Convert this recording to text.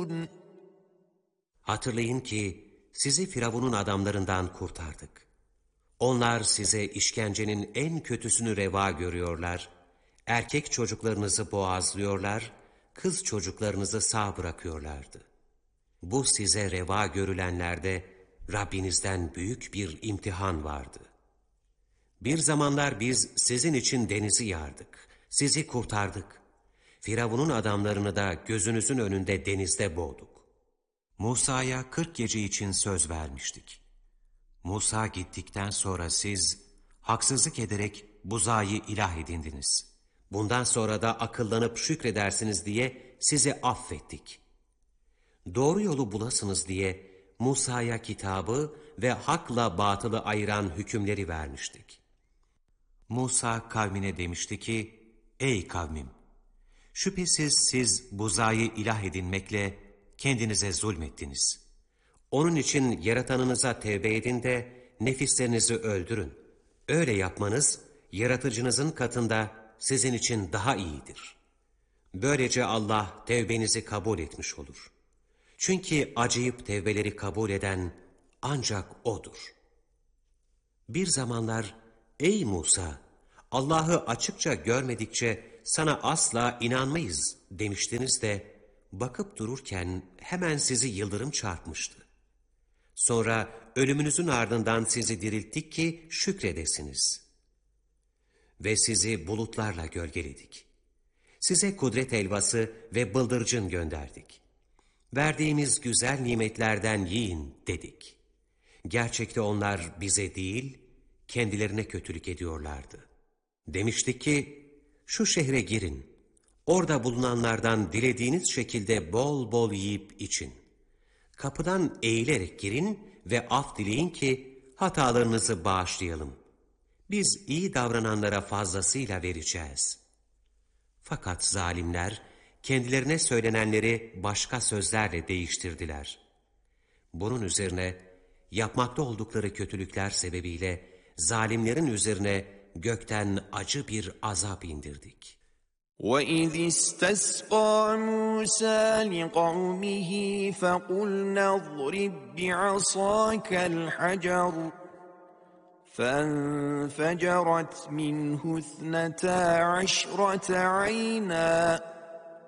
تتقون. Hatırlayın ki sizi Firavun'un adamlarından kurtardık. Onlar size işkencenin en kötüsünü reva görüyorlar, erkek çocuklarınızı boğazlıyorlar, kız çocuklarınızı sağ bırakıyorlardı. Bu size reva görülenlerde Rabbinizden büyük bir imtihan vardı. Bir zamanlar biz sizin için denizi yardık, sizi kurtardık. Firavun'un adamlarını da gözünüzün önünde denizde boğduk. Musa'ya 40 gece için söz vermiştik. Musa gittikten sonra siz haksızlık ederek buzağı ilah edindiniz. Bundan sonra da akıllanıp şükredersiniz diye sizi affettik. Doğru yolu bulasınız diye Musa'ya kitabı ve hakla batılı ayıran hükümleri vermiştik. Musa kavmine demişti ki, ey kavmim! Şüphesiz siz buzağı ilah edinmekle kendinize zulmettiniz. Onun için yaratanınıza tevbe edin de nefislerinizi öldürün. Öyle yapmanız yaratıcınızın katında sizin için daha iyidir. Böylece Allah tevbenizi kabul etmiş olur. Çünkü acıyıp tevbeleri kabul eden ancak O'dur. Bir zamanlar, ey Musa! Allah'ı açıkça görmedikçe sana asla inanmayız demiştiniz de, bakıp dururken hemen sizi yıldırım çarpmıştı. Sonra ölümünüzün ardından sizi dirilttik ki şükredesiniz. Ve sizi bulutlarla gölgeledik. Size kudret helvası ve bıldırcın gönderdik. Verdiğimiz güzel nimetlerden yiyin dedik. Gerçekte onlar bize değil, kendilerine kötülük ediyorlardı. Demiştik ki, şu şehre girin, orada bulunanlardan dilediğiniz şekilde bol bol yiyip için. Kapıdan eğilerek girin ve af dileyin ki hatalarınızı bağışlayalım. Biz iyi davrananlara fazlasıyla vereceğiz. Fakat zalimler kendilerine söylenenleri başka sözlerle değiştirdiler. Bunun üzerine yapmakta oldukları kötülükler sebebiyle zalimlerin üzerine gökten acı bir azap indirdik. وَإِذِ اسْتَسْقَى مُوسَى لِقَوْمِهِ فَقُلْنَا اضْرِبْ بِعَصَاكَ الْحَجَرَ فَانْفَجَرَتْ مِنْهُ 12 عَيْنًا